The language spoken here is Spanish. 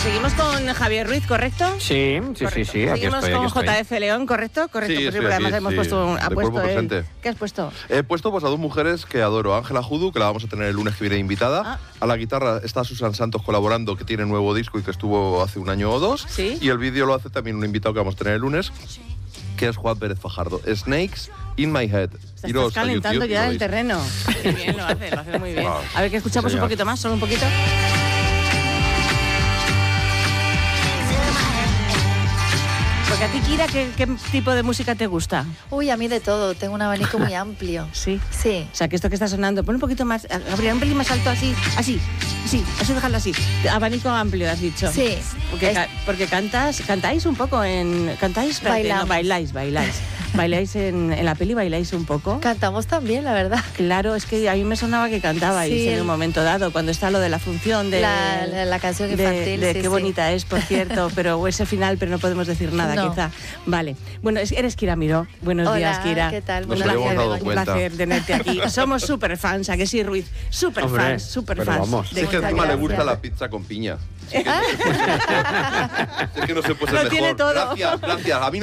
seguimos con Javier Ruiz, ¿correcto? Sí, aquí seguimos estoy. con JF León, ¿correcto? Correcto, Sí, pues estoy además aquí, hemos sí, puesto, de cuerpo presente. ¿Qué has puesto? He puesto pues a dos mujeres que adoro. Ángela Judu, que la vamos a tener el lunes que viene invitada. Ah. A la guitarra está Susan Santos colaborando, que tiene nuevo disco y que estuvo hace un año o dos. Sí. Y el vídeo lo hace también un invitado que vamos a tener el lunes, que es Juan Pérez Fajardo. Snakes in my head. Estás calentando YouTube y ya lo el veis. terreno. Qué bien, lo hace muy bien. Wow. A ver, que escuchamos Sí, un señor. poquito más, solo un poquito. Porque a ti, Kira, ¿qué tipo de música te gusta? Uy, a mí de todo, tengo un abanico muy amplio. Sí. Sí. O sea, que esto que está sonando, pon un poquito más, Gabriel, un pelín más alto, así, déjalo así. Abanico amplio, has dicho. Sí. Porque cantáis un poco cantáis, espérate, no, Bailamos. bailáis en la peli, bailáis un poco. Cantamos también, la verdad. Claro, es que a mí me sonaba que cantabais Sí, en un momento dado, cuando está lo de la función de La canción infantil, de sí, qué sí. bonita es, por cierto, pero ese final, pero no podemos decir nada, No. quizá. Vale. Bueno, eres Kira Miró. Buenos Hola, días, Kira. ¿qué tal? Nos Buenos habíamos días, dado Begoña. Un cuenta. placer tenerte aquí. Somos súper fans, ¿a que sí, Ruiz? Súper Hombre, fans, súper pero fans. vamos. Es que Muchas encima le gusta gracias. la pizza con piña. Es que no se puede ser Lo mejor. tiene todo. Gracias. A mí no